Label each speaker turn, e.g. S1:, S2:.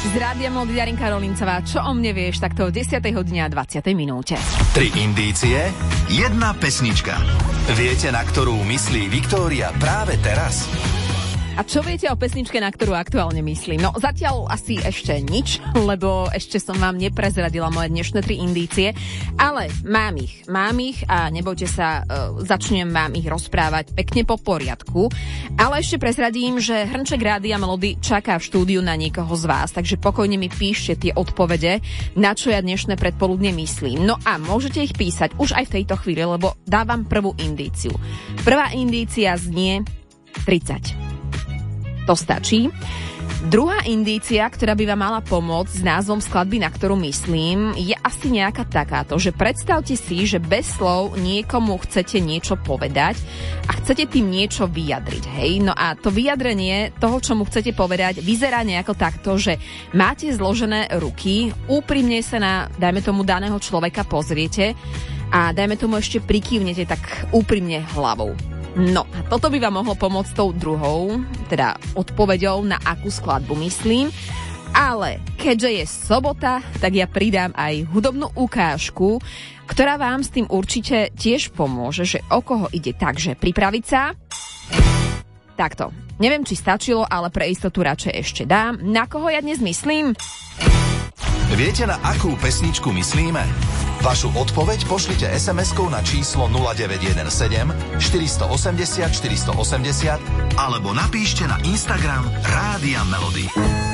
S1: Z Rádia Melody Darinka Rolincová. Čo o mne vieš, takto o 10. hodine a 20. minúte.
S2: 3 indície, 1 pesnička. Viete, na ktorú myslí Viktória práve teraz?
S1: A čo viete o pesničke, na ktorú aktuálne myslím? No zatiaľ asi ešte nič, lebo ešte som vám neprezradila moje dnešné 3 indície, ale mám ich a nebojte sa, začnem vám ich rozprávať pekne po poriadku, ale ešte prezradím, že Hrnček Rádia Melody čaká v štúdiu na niekoho z vás, takže pokojne mi píšte tie odpovede, na čo ja dnešné predpoludne myslím. No a môžete ich písať už aj v tejto chvíli, lebo dávam prvú indíciu. Prvá indícia znie 30. To stačí. Druhá indícia, ktorá by vám mala pomôcť s názvom skladby, na ktorú myslím, je asi nejaká takáto, že predstavte si, že bez slov niekomu chcete niečo povedať a chcete tým niečo vyjadriť, hej? No a to vyjadrenie toho, čo mu chcete povedať, vyzerá nejako takto, že máte zložené ruky, úprimne sa na, dajme tomu, daného človeka pozriete a dajme tomu ešte prikývnete tak úprimne hlavou. No, a toto by vám mohlo pomôcť tou druhou, teda odpoveďou, na akú skladbu myslím. Ale keďže je sobota, tak ja pridám aj hudobnú ukážku, ktorá vám s tým určite tiež pomôže, že o koho ide. Takže pripraviť sa. Takto. Neviem, či stačilo, ale pre istotu radšej ešte dám. Na koho ja dnes myslím?
S2: Viete, na akú pesničku myslíme? Vašu odpoveď pošlite SMS-kou na číslo 0917 480 480 alebo napíšte na Instagram Rádia Melody.